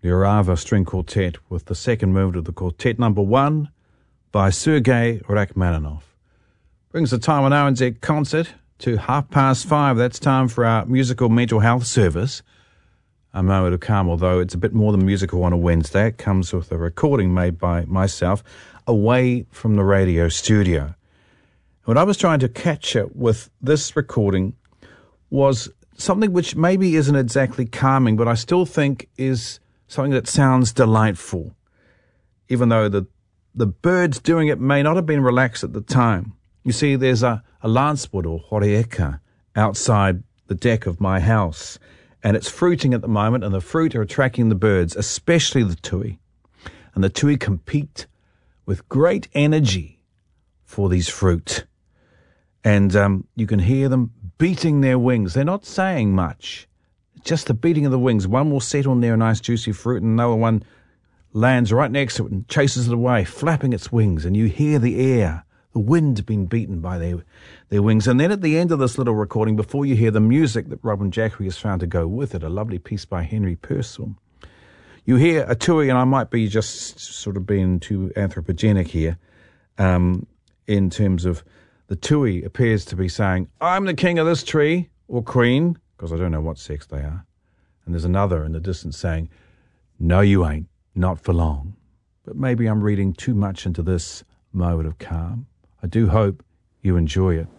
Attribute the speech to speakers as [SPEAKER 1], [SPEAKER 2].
[SPEAKER 1] the Orava String Quartet with the second movement of the Quartet Number 1 by Sergei Rachmaninoff. Brings the time on RNZ Concert to 5:30. That's time for our musical mental health service. A moment of calm, although it's a bit more than musical on a Wednesday. It comes with a recording made by myself away from the radio studio. What I was trying to capture with this recording was something which maybe isn't exactly calming, but I still think is something that sounds delightful, even though the birds doing it may not have been relaxed at the time. You see, there's a lancewood or horeika outside the deck of my house, and it's fruiting at the moment, and the fruit are attracting the birds, especially the tui. And the tui compete with great energy for these fruit. And you can hear them beating their wings. They're not saying much, just the beating of the wings. One will settle near a nice juicy fruit, and another one lands right next to it and chases it away, flapping its wings. And you hear the air, the wind being beaten by their wings. And then at the end of this little recording, before you hear the music that Robin Jackery has found to go with it, a lovely piece by Henry Purcell, you hear a tui, and I might be just sort of being too anthropogenic here, in terms of the tui appears to be saying, I'm the king of this tree, or queen, because I don't know what sex they are. And there's another in the distance saying, no, you ain't, not for long. But maybe I'm reading too much into this moment of calm. I do hope you enjoy it.